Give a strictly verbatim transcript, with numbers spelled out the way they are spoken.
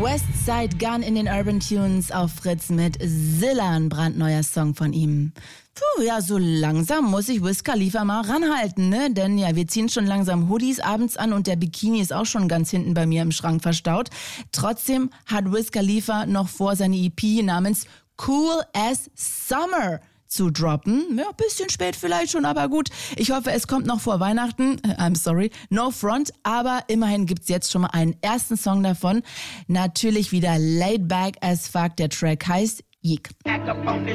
Westside Gun in den Urban Tunes auf Fritz mit Zilla, ein brandneuer Song von ihm. Puh, ja, so langsam muss ich Wiz Khalifa mal ranhalten, ne? Denn ja, wir ziehen schon langsam Hoodies abends an und der Bikini ist auch schon ganz hinten bei mir im Schrank verstaut. Trotzdem hat Wiz Khalifa noch vor, seine E P namens Cool as Summer zu droppen. Ja, bisschen spät vielleicht schon, aber gut. Ich hoffe, es kommt noch vor Weihnachten. I'm sorry, no front. Aber immerhin gibt's jetzt schon mal einen ersten Song davon. Natürlich wieder laid back as fuck. Der Track heißt Yeek.